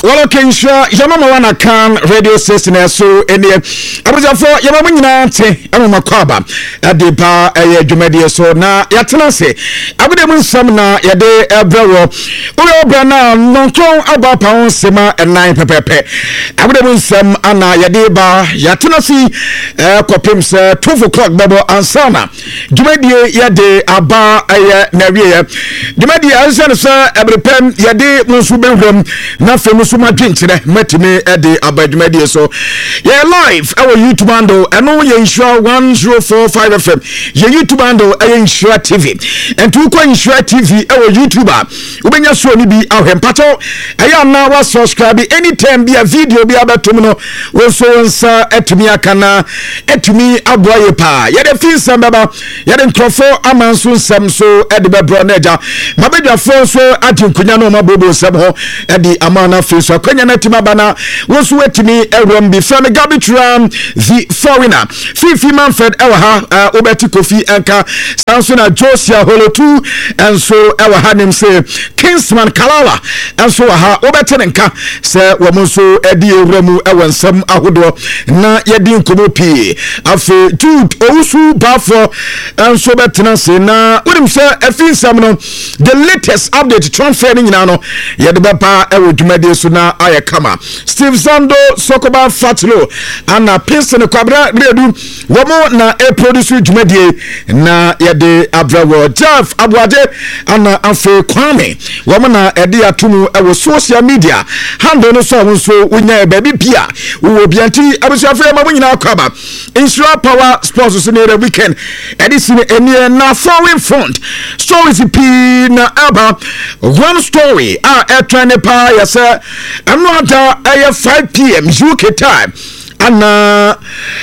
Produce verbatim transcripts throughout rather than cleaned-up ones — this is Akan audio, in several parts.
wala kensha yamama wana kan radio station so ene abuzafo yamama nyina te amama kwaba ade pa eye dwumade so na yatena se abude mu nsam na yade ebrawo oyo obra na nontron aba pa onsema enan pepepe abude mu nsam ana yade ba yatena si kopim se twelve o'clock babo ansana dwumade yade aba eye na wiye dwumade ansa se ebrepem yade munsu benhwem na femu suma dwinkyere matime ede abadwumade so ye live our YouTube handle eno ye insure one zero four five F M ye YouTube handle e insure T V and to ko insure T V our YouTuber ubenya so ni bi ahwempato eya na wa subscribe anytime bi a video bi abatum no wo so nsa etumi akana etumi aboye pa ye de finsam baba ye de nkrofo amanso nsam so ede bebro na eja mabedwafo so atinkunya no mabobo nsam ho ede amana fiso kwanya na tima bana wo so etumi ewrom bi from Gabitram the foreigner Fifi Manfred ewa ha obeti Kofi enka Sansona Josia Holotu enso ewa ha nim se Kingsman Kalala enso ha obeti nka se womonso edi ewramu ewa nsam ahodo na yedi nkomo pi afi Jude Owusu bafo enso betena se na wonim se afinsam no the latest update transfer ni nyina no yedi bepa ewo dwumade so na ayekama Steve Zando Sokoba Fatlo ana Pinson Kwabra Redu womo na e produce dwumade na yede abrawo Jeff Abwade ana afi Kwame womo na ede atumu ewo social media handle no so wonso wonya baby pia wo bianti abusuafo ma nyina akwaba Insure Power Sports so near weekend edison enie na foreign front stories p na aba one story a e trend pa yesa another at five p m U K time and uh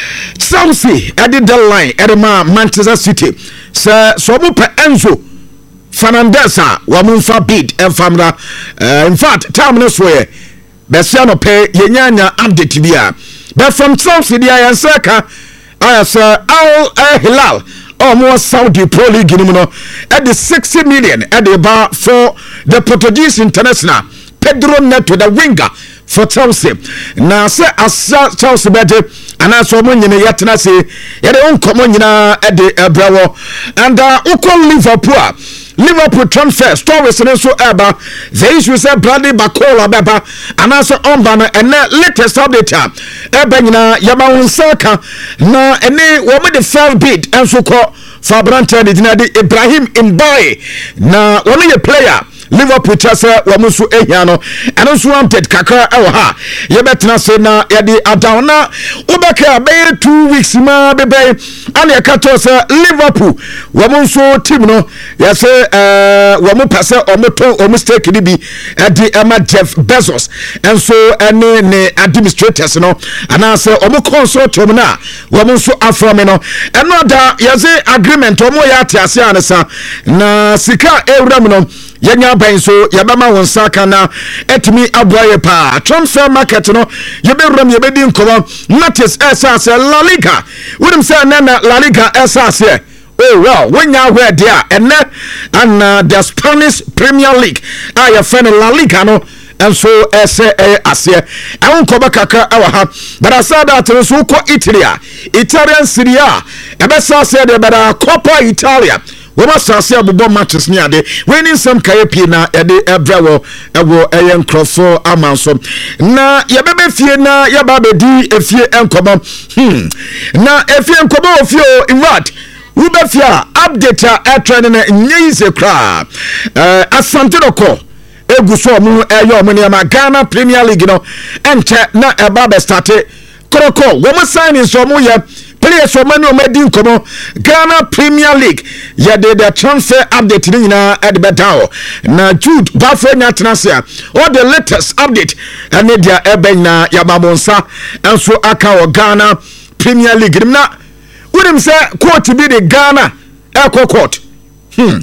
Chelsea at the line at Manchester City so so mo pa Enzo Fernandez wa mo fa bid and famra in fact time no so ye be se no pe yenyanya update bia but from Chelsea the Ayasaka Ayasa Al Hilal or more Saudi Pro League no at the sixty million at the bar for the Portuguese international Pedro Neto the winger for Chelsea. Na se asa Chelsea bede ana so mo nyine yetena se ye de onkomo nyina e de ebrawo and uh, ukon Liverpool Liverpool transfer stories and so eba the issue say Bradley Bakola beba ana so onba na ene latest update eba nyina yama wonsaka na ene wo me the fair bid enso ko Fabrante de dinade Ibrahim Mbaye na wo me player Liverpool chasa wa musu ehiano eno so wanted kakra ewo ha ye betena se na ye di adawna ubeka be two weeks ma bebe ana ye kato se Liverpool wa musu team no ye se eh wa mu pese o moto o mistake ni bi e di Emma Jeff Bezos enso ene ne administrators no ana se o mu consortium na wa musu afrome no eno da ye se agreement o mo ya atiase anesa na sika ewram no yenya ban so yabama wonsaka na etimi aboye pa transfer market no yeberum yebedi nkomo notice esase La Liga wonim say na La Liga esase oh well wenya where there ene and uh, the Spanish Premier League aya fan La Liga no and so ese ase awon ko bakaka awa but aside that so ko Italy Italian Serie A ebesa say the bada Coppa Italia Woma sase abobo matches ni ade winning some kaye na ede ebrawo ewo eye nkrofo amanso na yebebe fie na yaba bedi efie enkomo hmm na efie enkomo ofio in what ube fie update a trend na nyize kra eh asante doko eguso mu eyo mu ne ma Ghana Premier League no enche na eba be start kroko woma signing so mu ye players so many omedin komo Ghana Premier League ya de the transfer update ni na edbetao na Jude Bafo Nyatrasia all the latest update and media eben na yababonsa enso aka o Ghana Premier League na wonim say court bi de Ghana e court hmm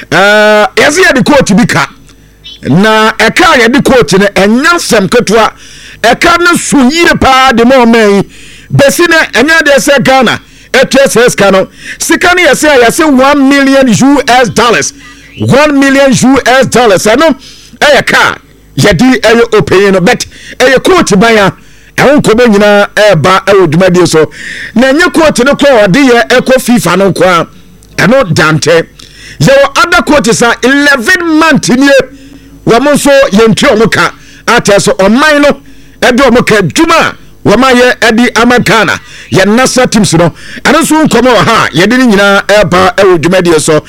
eh yesi ya de court bi ka na eka ya de court ne enyansem ketwa eka na sunyire pa de mo man besine enya de se Ghana etres kano sikani yase yase one million U S dollars one million U S dollars ano eye ka yɛdi ɛyɛ open no bet ɛyɛ court baya ɛho nkɔmɔ nyinaa ɛba ɛwɔ dwumadie so na nye court no kɔ ɔde yɛ ɛkɔ FIFA no kɔ a ɛno dante yɛwɔ other court sa eleven months nie wɔn nso yɛntwi ɔmo ka atɛ so ɔman no ɛde ɔmo ka dwuma wama ye edi amakana ye nasa teams no ane so nkomo ha ye de nyina eba e wodwumade so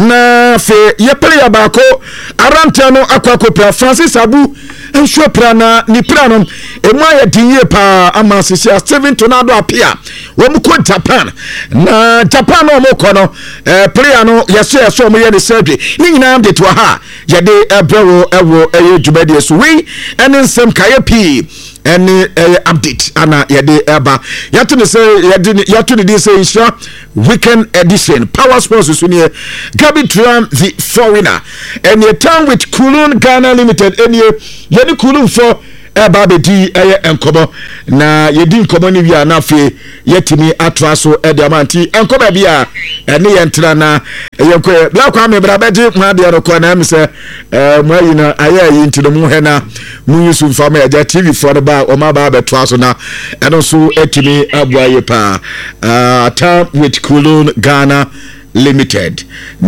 na fe ye player ba ko aranta no akwakopra Francis Abu enso pra na ni pra no emu aye dinye pa ama sisi Steven Tornado apia wo mu ko Japan na Japan no mo ko no eh player no ye so ye so mo ye de surgery ni nyina am de to ha ye de ebrewo ewo eye dwumade so we ene nsem kaye pi any uh, update ana yede eba yato ne say yede yato ne say insha weekend edition power sports so near Gabi Tram the foreigner and your town with Kulun Ghana Limited any yede Kulun for eba be di eye enkomo na yedi enkomo ni wi na fe yetimi atra so e de amanti enkomo bia ene yentra na yenko black kwame bra beji ma de ro ko na me se eh mo yina aye yi ntino mu he na mu yusu fama ya T V for ba o ma ba beto aso na eno so etimi abuaye pa uh time with Kulun Ghana Limited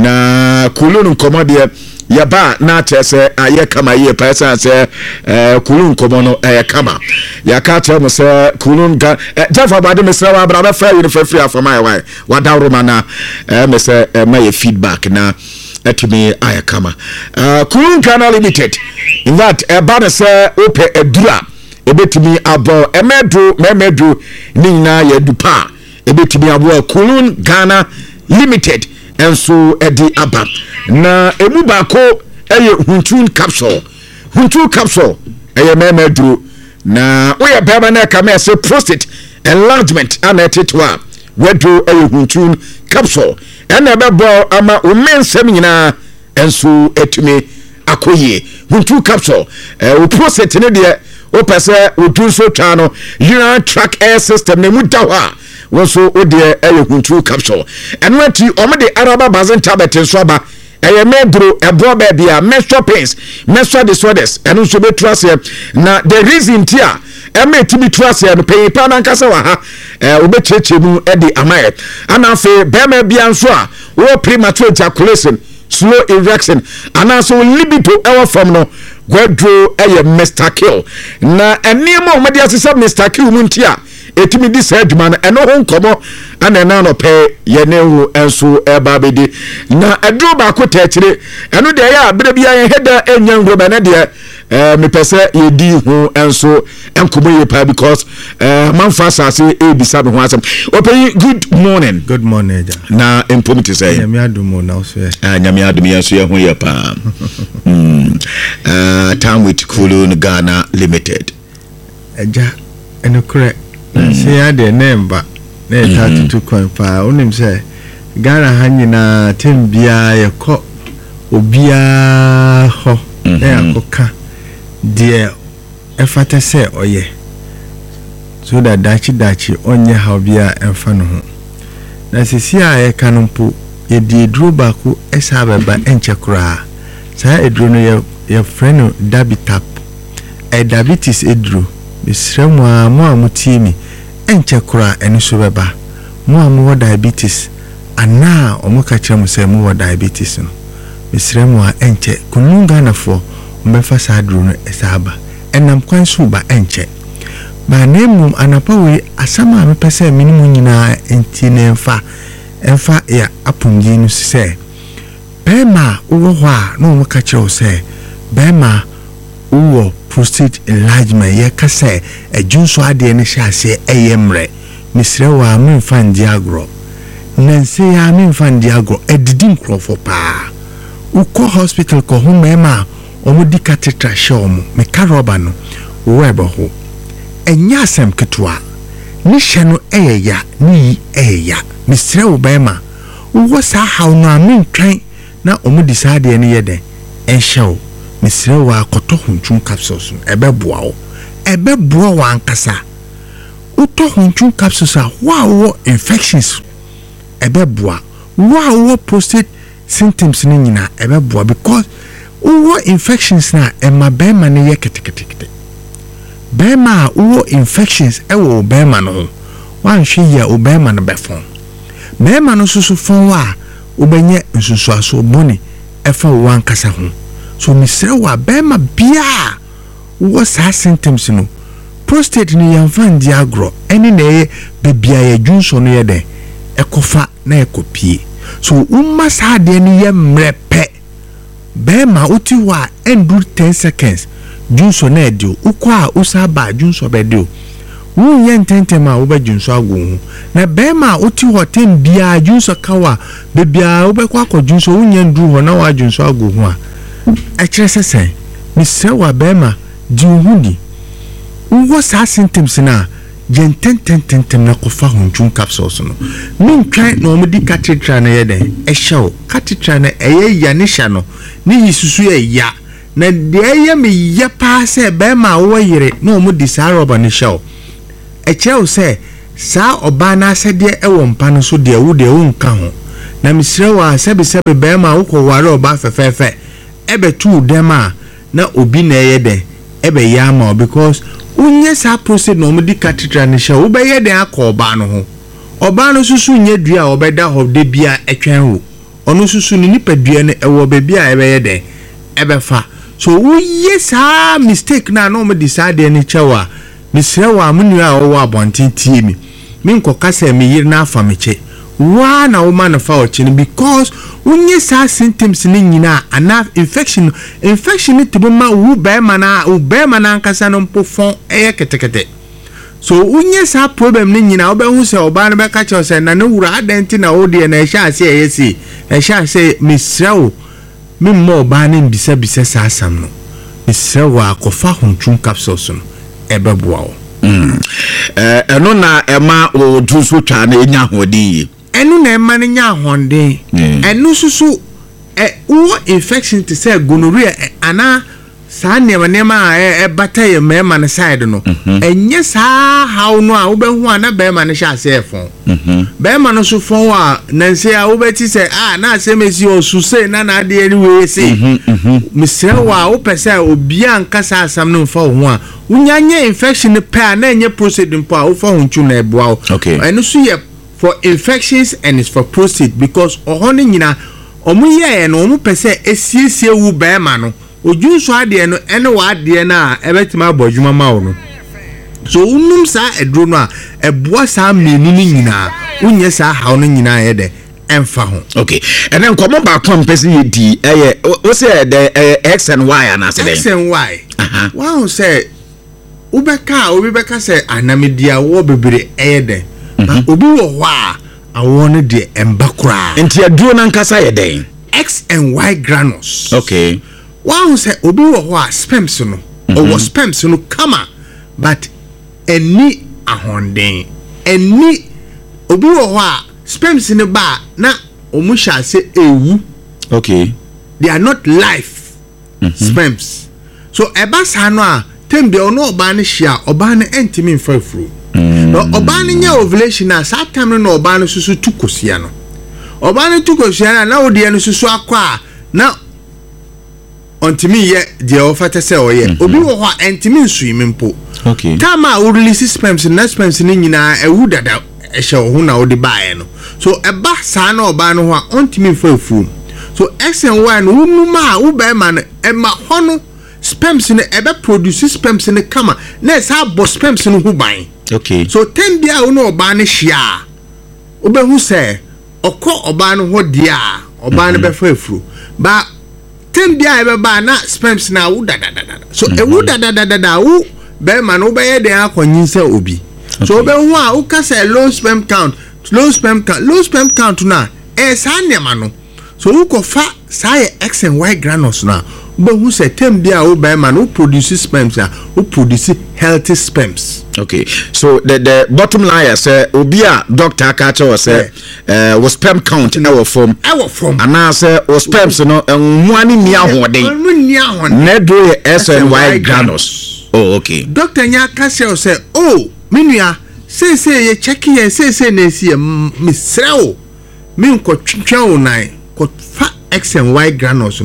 na Kulun enkomo de yaba na chese aye kama ye pesa se eh Kulun komo no eh kama ya ka che mo se Kulun ga Jeff Abade mesra wa bra be fa yi fa free afama wa wa dawro mana eh me se ma ye feedback na etimi aye kama uh Kulun Ghana Limited in that e ba se ope edura ebetimi abo emedu memedu ni na ye dupa ebetimi abo Kulun Ghana Limited enso edi aba na emu ba ko eye huntun capsule huntun capsule eye meme duro na we beba na ka me say prostate enlargement ana tetwa wedro eye huntun capsule ena bebo ama o mensem nyina enso etumi akoye huntun capsule eh o prostate ne de o pese o tun so twa no urinary tract air system ne mu da ho a woso ode eye huntun capsule enwa ti omde araba bazen tablet nso aba eye medro ebo ba bia menstrual pains menstrual disorders eno so betrase na the reason tia eme ti betrase no pay pa na nkasa wa ha eh obecheche mu e de amaye ana fe bema bia nso a wo premature ejaculation slow erection ana so libido ewo from no gwadro eye Mister Kill na enema omade asesa Mister Kill mu ntia etimi di sadwuma na eno ho nkomo ana na no pe ye ne hu enso eba bedi na edro ba ko tachire eno de ya abere bia ye heda enya ngroba na de eh me pese ye di hu enso enkomo ye pa because eh manfa sase e bisa be ho asem open good morning good morning ja na empomiti say nyame adumo na so ah nyame adumo ye so ye ho ye pa mm uh time with Kulun Ghana Limited eja eno kure say ya de nemba na eta two coin pa onim say Ghana ha nyina tembia ye ko obia ho na yakoka de efata say oye so that dachi dachi onye ha obia emfa no ho na sisi a ye kanompo ye die duro ba ko esa baba enche kura sa eduro no ye ye friend Dabitap e diabetes eduro bisremu a mo amutimi enche kura eni so beba mo amu diabetes ana omuka kiremu se mu diabetes no bisremu a enche Kulun Ghana fo mbefa sadru no esaba enam kwan so ba enche ba nemu anapa we asama me pese minimu nyina enti ne mfa emfa ya apungi no se bema uwo ho a no omuka kiremu se bema uwo prostate enlargement ye kase ejunso ade ne hyase eyemre misrewa memfa ndiagro nanse ya memfa ndiagro edidi nkrofo pa uko hospital ko hu mema omudi catheter show me karoba no webo ho enya asem ketwa ni hye no eyeya ni eyeya misrewa bema wo sa haw no amintwan na omudi sa ade ne yede enhyew misrewa koto huntun capsules ebeboa wo ebeboa wa ankasa uto huntun capsules a wa infections ebeboa wa prostate symptoms ni nyina ebeboa because uwo infections na ema bema ne ye ketekete bema uwo infections ewo bema no wan hwe ya obema no befon bema no susu fon wa obenye nsusu aso boni efa wan kasa ho so misre wa bema bia wo sa symptoms no prostate ni yamfan diagro eni na ye bebia ye junso no ye de ekofa na ekopie so umma sa de ni ye mrepe bema uti wa endu ten seconds junso na edio ukwa usaba junso bedio wu ye ntentema wo ba junso agu na bema uti hotem bia junso kawa bebia wo be kwa kwa junso wu nye ndu ho na wa junso agu ho a e kire sese mi se wa bema di uhudi wo sa symptoms na jen ten ten ten ten na kofa honjun capsules no min twan na omudi catheter na ye den e hyew catheter na eye ya ne hya no ne yisusu ye ya na de eye me ya pa se be ma wo yire na omudi sa roba ne hyew e chew se sa oba na asede e wo mpa no so de wo de wo nka ho na misre wa sebe sebe be ma wo ko ware oba fefefe e be tu dem a na obi na eye den e be ya ma because unye sa prostate no mudi catheter ne hye wo be ye den akoba no ho oba no susu nye dua obeda ho de bia etwen ho ono susu ni nipadua ne ewo be bia e be ye den e be fa so uye sa mistake na no mudi sa de ne chewa misre wa munua a wo abonten tie mi min kokasa mi yir na afa meche wa na wo man fa ochi because unye sa symptoms ni nyina ana infection infection ti ma wu be mana wu be mana nkasa no mpofon eye ketekete so unye sa problem ni nyina wo be hu se oba no be ka che se na ne wura adenti na wo de na e sha ase eye si e sha ase misrawo mi mo oba ne mbisa bisa sa asam no misrawo akofa hontun capsules no ebe boa wo mm eh eno na ema wo dusu twa na enya hodi enu na ema ne nya honde enu susu e wo infection to say gonorrhea ana sa nema nema e bata ye mema ne side no enye sa how no a wo be hu ana be ma ne sha sefon be ma no so fon wa nanse a wo be ti say ah na asemesi osu say na na de eri we say misre wa wo pese obi anka sa asam no fa ho a unyanye infection pe na enye prostate mpo a wo fa ho ntu na eboa enu so ye for infections and it's for prostate because ohone nyina omu ye no omu pese esiesie wu be ma no ojunso ade no ene wa ade na ebetima abodwuma ma wo no so unum sa edro no a eboa sa menu ni nyina unye sa hawo no nyina ye de emfa ho okay and then come back come person ye di eh o say the x and y ana say x and y aha wow say ubeka obi beka say anamedia wo bebere eh de obi wo ho a awo no de embakura enti aduro na nkasa ye den x and y granules okay wow say obi wo ho a sperms no o wo sperms no kama but eni ahonden eni obi wo ho a sperms ne ba na omu sha se ewu okay they are not life mm-hmm. sperms so eba sa no a tembe ono oba ne hia oba ne entimi mfa furu no oba ne nya ovulation na sa time no oba ne susu tukosia no oba ne tukosia na na odi ne susu akwa na ontimi ye de ofata se oye obi wo ho entimi nsuimi mpo okay tama o release sperms na sperms ni nyina ewu dada ehye ho na odi baaye no so eba sa na oba no ho a ontimi mfa furu so x and y no unuma wo ba ma no ema ho no sperms ne ebe produce sperms ne kama na sa bo sperms no hu ban okay so ten bia wo no oba ne hia obehu se okọ oba no ho dia oba ne be fa afuru ba ten bia ebe ba na sperms na wo da da da so e wo da da da da wo be ma no be ye den akonyin se obi so obehu a wo ka se low sperm count low sperm count low sperm count na e sa nema no so wo ko fa sa ye x and y granules na but who say tem dia wo be man who produce sperms who produce healthy sperms okay so the the bottom line is say obi a doctor ka che was say eh was sperm count na wo form I wo form ana say was sperms no enhu ani ni ahoden enhu ni ahoden na do ye S and Y granules oh okay doctor nya ka say oh menua say say ye check ye say say na si me srew me nko twetwa wo nan ko fa X and Y granules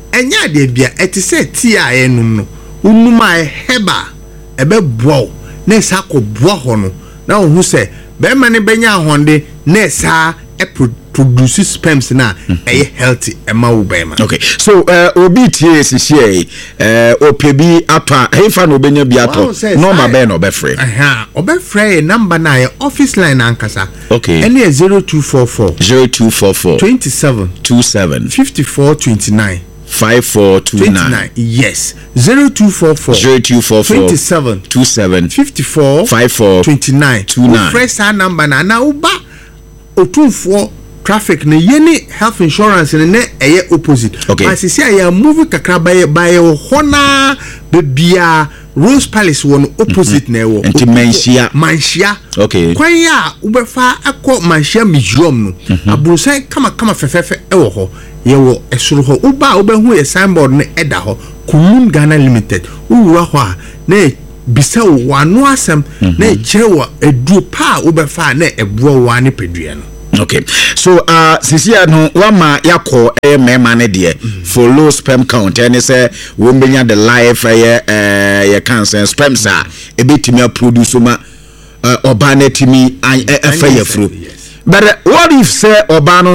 enya de bia eti se ti a enum no unum a heba ebe boa na esa ko boa ho no na ohu se be ma ne benya honde na esa e produce sperms na e healthy e ma wo be ma. Okay, so uh, obi tie sisi eh uh, opebi atwa hefa no benya bi ato no ma be no be free aha obe free number na e office line ankasa. Okay, ene zero two four four zero two four four twenty-seven twenty-seven fifty-four twenty-nine five four two nine. Yes, zero two four four zero two four four twenty-seven twenty-seven fifty-four five four twenty-nine twenty-nine. Fresh number na na uba otunfo traffic ne yeni health insurance ne ne eye opposite. Okay, asisi ya move kakra baye baye hona bebia Rose Palace won opposite mm -hmm. na ewo enti manhia manhia. Okay, kwan ya ubefa akọ manhia museum no mm -hmm. aburusan kama kama fefefe ewo ho yewo esoro ho uba ubehu ye signboard ne eda ho Kumun Ghana Limited uwura ho a na bisa wano asem mm -hmm. na kire wo edu pa ubefa na eboa wa ne pedua no. Okay, so uh sisia no wama yakọ e mema ne de for low sperm count and say we benya the life eh eh ye cancer sperms a e betimi produce ma oba na timi e fa yafro. But what if say oba no